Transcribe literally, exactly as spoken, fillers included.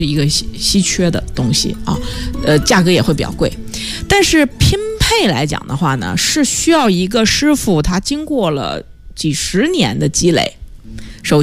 一个稀稀缺的东西啊，呃，价格也会比较贵。但是拼配来讲的话呢，是需要一个师傅他经过了几十年的积累。